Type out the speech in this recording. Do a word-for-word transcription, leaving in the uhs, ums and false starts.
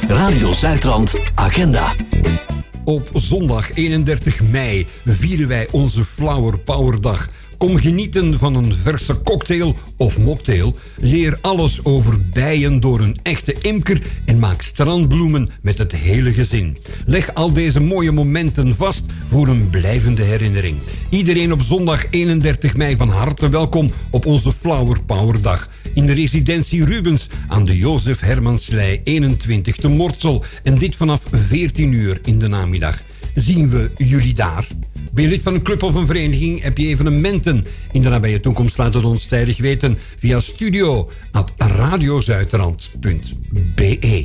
Radio Zuidrand Agenda. Op zondag eenendertig mei vieren wij onze Flower Power Dag. Kom genieten van een verse cocktail of mocktail. Leer alles over bijen door een echte imker en maak strandbloemen met het hele gezin. Leg al deze mooie momenten vast voor een blijvende herinnering. Iedereen op zondag eenendertig mei van harte welkom op onze Flower Power Dag. In de residentie Rubens aan de Jozef Hermanslei eenentwintig te Mortsel. En dit vanaf veertien uur in de namiddag. Zien we jullie daar? Ben je lid van een club of een vereniging? Heb je evenementen in de nabije toekomst? Laat het ons tijdig weten via studio at radiozuidrand punt be.